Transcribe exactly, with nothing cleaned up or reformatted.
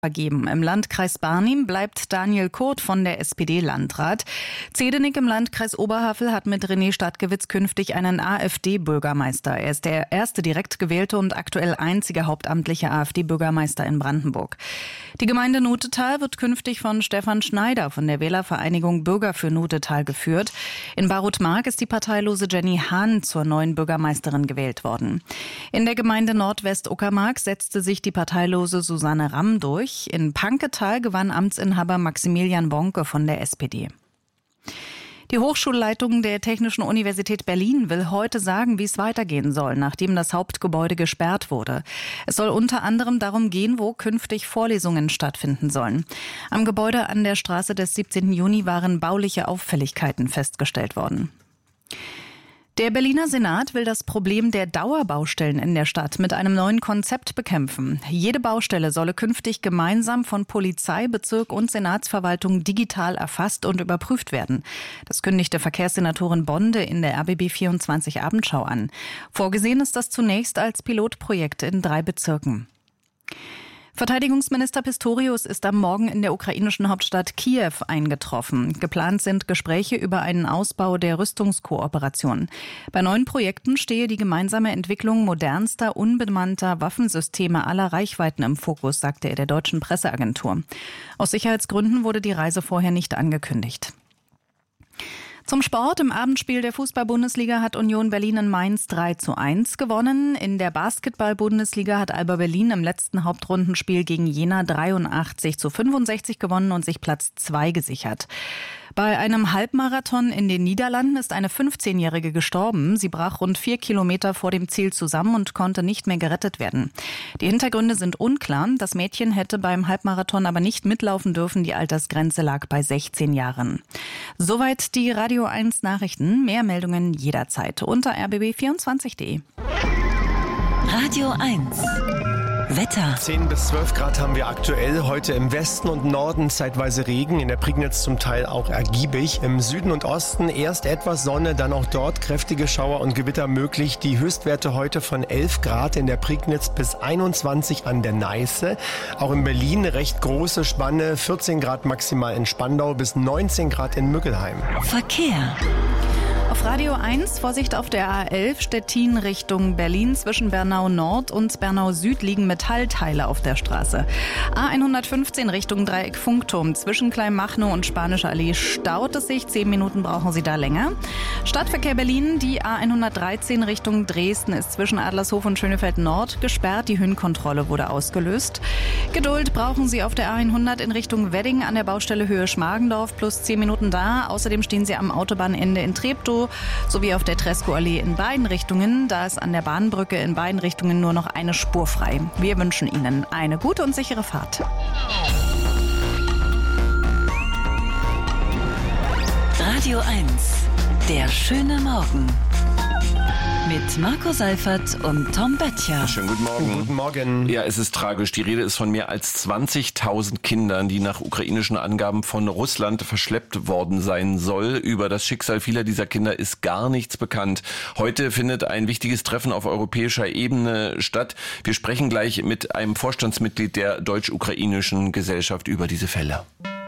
vergeben. Im Landkreis Barnim bleibt Daniel Kurt von der S P D Landrat. Zedenik im Landkreis Oberhavel hat mit René Stadtgewitz künftig einen AfD-Bürgermeister. Er ist der erste direkt gewählte und aktuell einzige hauptamtliche AfD-Bürgermeister in Brandenburg. Die Gemeinde Notetal wird künftig von Stefan Schneider von der Wählervereinigung Bürger für Notetal geführt. In Barutmark ist die parteilose Jenny Hahn zur neuen Bürgermeisterin gewählt worden. In der Gemeinde Nordwest-Uckermark setzte sich die parteilose Susanne Ramm durch. In Panketal gewann Amtsinhaber Maximilian Bonke von der S P D. Die Hochschulleitung der Technischen Universität Berlin will heute sagen, wie es weitergehen soll, nachdem das Hauptgebäude gesperrt wurde. Es soll unter anderem darum gehen, wo künftig Vorlesungen stattfinden sollen. Am Gebäude an der Straße des siebzehnten Juni waren bauliche Auffälligkeiten festgestellt worden. Der Berliner Senat will das Problem der Dauerbaustellen in der Stadt mit einem neuen Konzept bekämpfen. Jede Baustelle solle künftig gemeinsam von Polizei, Bezirk und Senatsverwaltung digital erfasst und überprüft werden. Das kündigte Verkehrssenatorin Bonde in der R B B vierundzwanzig Abendschau an. Vorgesehen ist das zunächst als Pilotprojekt in drei Bezirken. Verteidigungsminister Pistorius ist am Morgen in der ukrainischen Hauptstadt Kiew eingetroffen. Geplant sind Gespräche über einen Ausbau der Rüstungskooperation. Bei neuen Projekten stehe die gemeinsame Entwicklung modernster, unbemannter Waffensysteme aller Reichweiten im Fokus, sagte er der deutschen Presseagentur. Aus Sicherheitsgründen wurde die Reise vorher nicht angekündigt. Zum Sport. Im Abendspiel der Fußball-Bundesliga hat Union Berlin in Mainz drei zu eins gewonnen. In der Basketball-Bundesliga hat Alba Berlin im letzten Hauptrundenspiel gegen Jena dreiundachtzig zu fünfundsechzig gewonnen und sich Platz zwei gesichert. Bei einem Halbmarathon in den Niederlanden ist eine fünfzehnjährige gestorben. Sie brach rund vier Kilometer vor dem Ziel zusammen und konnte nicht mehr gerettet werden. Die Hintergründe sind unklar. Das Mädchen hätte beim Halbmarathon aber nicht mitlaufen dürfen. Die Altersgrenze lag bei sechzehn Jahren. Soweit die Radio eins Nachrichten. Mehr Meldungen jederzeit unter r b b vierundzwanzig punkt de. Radio eins. Wetter. zehn bis zwölf Grad haben wir aktuell. Heute im Westen und Norden zeitweise Regen, in der Prignitz zum Teil auch ergiebig. Im Süden und Osten erst etwas Sonne, dann auch dort kräftige Schauer und Gewitter möglich. Die Höchstwerte heute von elf Grad in der Prignitz bis einundzwanzig an der Neiße. Auch in Berlin eine recht große Spanne, vierzehn Grad maximal in Spandau bis neunzehn Grad in Müggelheim. Verkehr. Auf Radio eins, Vorsicht auf der A elf, Stettin Richtung Berlin. Zwischen Bernau Nord und Bernau Süd liegen Metallteile auf der Straße. A hundertfünfzehn Richtung Dreieck Funkturm. Zwischen Kleinmachnow und Spanische Allee staut es sich. Zehn Minuten brauchen Sie da länger. Stadtverkehr Berlin, die A hundertdreizehn Richtung Dresden ist zwischen Adlershof und Schönefeld Nord gesperrt. Die Höhenkontrolle wurde ausgelöst. Geduld brauchen Sie auf der A hundert in Richtung Wedding an der Baustelle Höhe Schmargendorf. Plus zehn Minuten da. Außerdem stehen Sie am Autobahnende in Treptow sowie auf der Tresco-Allee in beiden Richtungen. Da ist an der Bahnbrücke in beiden Richtungen nur noch eine Spur frei. Wir wünschen Ihnen eine gute und sichere Fahrt. Radio eins. Der schöne Morgen. Mit Marco Seifert und Tom Böttcher. Schönen guten Morgen. Guten Morgen. Ja, es ist tragisch. Die Rede ist von mehr als zwanzigtausend Kindern, die nach ukrainischen Angaben von Russland verschleppt worden sein soll. Über das Schicksal vieler dieser Kinder ist gar nichts bekannt. Heute findet ein wichtiges Treffen auf europäischer Ebene statt. Wir sprechen gleich mit einem Vorstandsmitglied der deutsch-ukrainischen Gesellschaft über diese Fälle.